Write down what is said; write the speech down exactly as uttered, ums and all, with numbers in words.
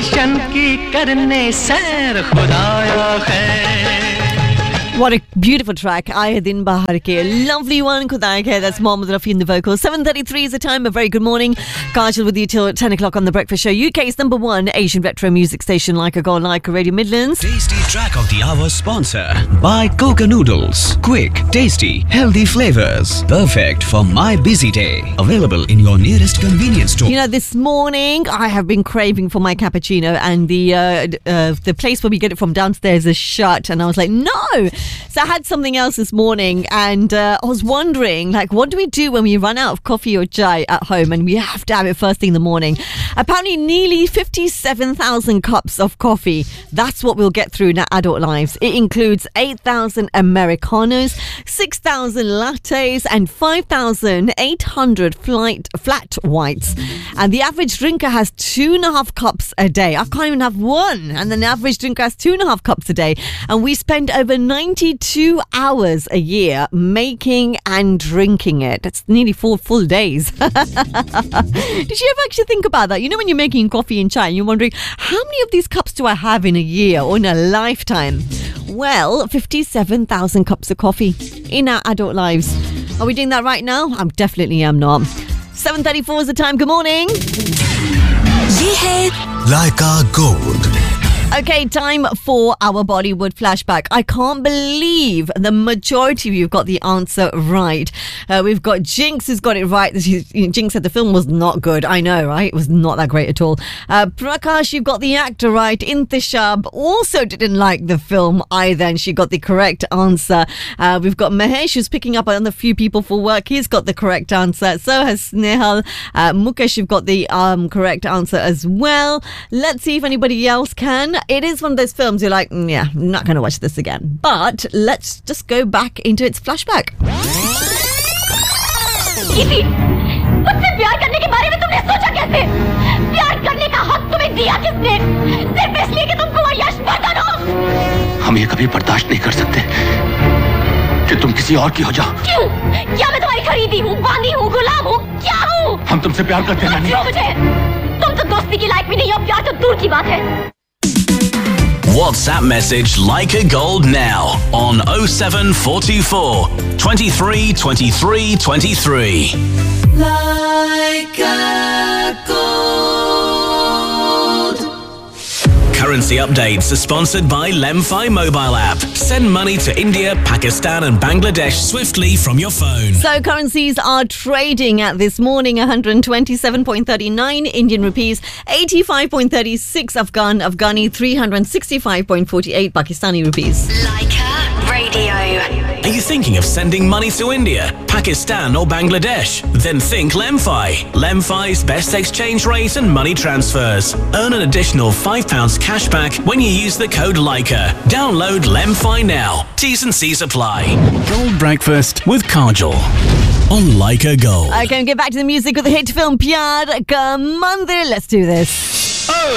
गुलशन की करने सैर खुदाया खैर. What a beautiful track. Aaya Din Bahar Ke. Lovely one, Khudai Khair. That's Mohammed Rafi in the vocals. seven thirty-three is the time. A very good morning. Kajal with you till ten o'clock on The Breakfast Show. U K's number one Asian retro music station, like a God, like a Radio Midlands. Tasty track of the hour sponsor by Coca Noodles. Quick, tasty, healthy flavors. Perfect for my busy day. Available in your nearest convenience store. You know, this morning I have been craving for my cappuccino, and the uh, uh, the place where we get it from downstairs is shut. And I was like, no. So I had something else this morning, and uh, I was wondering, like, what do we do when we run out of coffee or chai at home and we have to have it first thing in the morning? Apparently, nearly fifty-seven thousand cups of coffee. That's what we'll get through in our adult lives. It includes eight thousand Americanos, six thousand lattes, and five thousand eight hundred flight, flat whites. And the average drinker has two and a half cups a day. I can't even have one. And then the average drinker has two and a half cups a day. And we spend over ninety-two hours a year making and drinking it. That's nearly four full days. Did you ever actually think about that? You know, when you're making coffee and chai and you're wondering, how many of these cups do I have in a year or in a lifetime? Well, fifty-seven thousand cups of coffee in our adult lives. Are we doing that right now? I definitely am not. seven thirty-four is the time. Good morning. Ye hai Laika Gold. Okay, time for our Bollywood flashback. I can't believe the majority of you have got the answer right. Uh, we've got Jinx who's got it right. Jinx said the film was not good. I know, right? It was not that great at all. Uh, Prakash, you've got the actor right. Intishab also didn't like the film either, and she got the correct answer. Uh, we've got Mahesh who's picking up on a few people for work. He's got the correct answer. So has Snehal. Uh, Mukesh, you've got the um, correct answer as well. Let's see if anybody else can. It is one of those films you're like, mm, yeah, I'm not going to watch this again. But let's just go back into its flashback. किसी मुझसे प्यार करने के बारे में तुमने सोचा कैसे? प्यार करने का हक तुम्हें दिया किसने? सिर्फ इसलिए कि तुम कुंवर यशवर्धन हो? हम ये कभी बर्दाश्त नहीं कर सकते कि तुम किसी और की हो जाओ। क्यों? क्या मैं तुम्हारी खरीदी हूँ, बांधी हूँ, गुलाम हूँ? क्या हूँ? हम तुमसे प्यार करते हैं नानी। मुझे तुम तो दोस्ती की लायक भी नहीं हो, प्यार तो दूर की बात है। WhatsApp message Laika Gold now on oh seven four two four, twenty-three, twenty-three, twenty-three. Laika Gold. Currency updates are sponsored by Lemfi mobile app. Send money to India, Pakistan and Bangladesh swiftly from your phone. So currencies are trading at this morning: one hundred twenty-seven point three nine Indian rupees, eighty-five point three six Afghan Afghani, three hundred sixty-five point four eight Pakistani rupees. Laika Radio. Are you thinking of sending money to India, Pakistan or Bangladesh? Then think Lemfi. Lemfi's best exchange rate and money transfers. Earn an additional five pounds cash back when you use the code Laika. Download Lemfi now. T's and C's apply. Gold Breakfast with Kajal on Laika Gold. Okay, get back to the music with the hit film Pyar Ka Mandir. Let's do this. Oh!